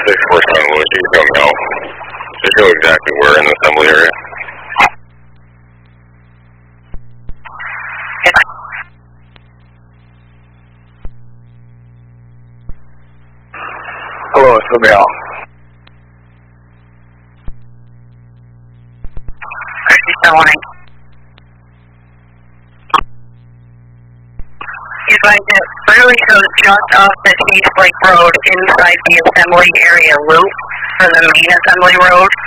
647, would you come out? Just go exactly where in the assembly area. Hello, it's Romeo. You'd like to clearly goes just off the Cheese Lake Road inside the assembly area loop for the main assembly road.